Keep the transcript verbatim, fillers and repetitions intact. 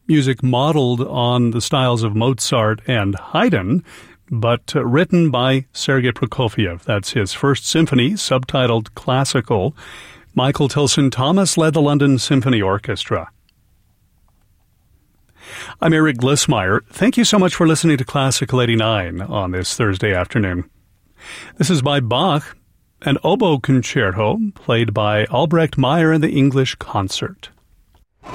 music modeled on the styles of Mozart and Haydn, but uh, written by Sergei Prokofiev. That's his first symphony, subtitled Classical. Michael Tilson Thomas led the London Symphony Orchestra. I'm Eric Glissmeyer. Thank you so much for listening to Classical eighty-nine on this Thursday afternoon. This is by Bach, an oboe concerto played by Albrecht Meyer and the English Concert.